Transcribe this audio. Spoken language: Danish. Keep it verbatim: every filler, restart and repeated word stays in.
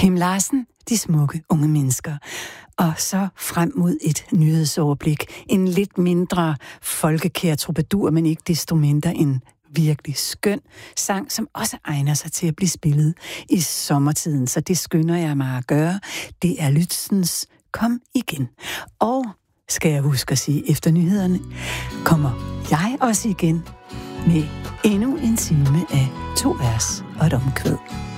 Kim Larsen, De smukke unge mennesker. Og så frem mod et nyhedsoverblik. En lidt mindre folkekær troubadour, men ikke desto mindre en virkelig skøn sang, som også egner sig til at blive spillet i sommertiden. Så det skynder jeg mig at gøre. Det er Lützens Kom igen. Og skal jeg huske at sige, efter nyhederne kommer jeg også igen med endnu en time af to vers og et omkvæd.